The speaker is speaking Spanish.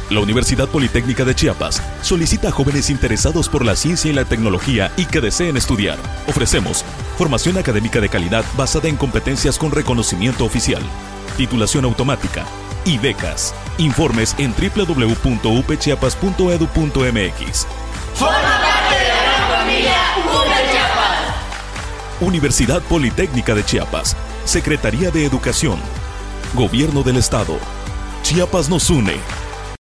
La Universidad Politécnica de Chiapas solicita a jóvenes interesados por la ciencia y la tecnología y que deseen estudiar. Ofrecemos formación académica de calidad basada en competencias con reconocimiento oficial, titulación automática y becas. Informes en www.upchiapas.edu.mx. ¡Forma parte de la gran familia UP Chiapas! Universidad Politécnica de Chiapas, Secretaría de Educación, Gobierno del Estado. Chiapas nos une.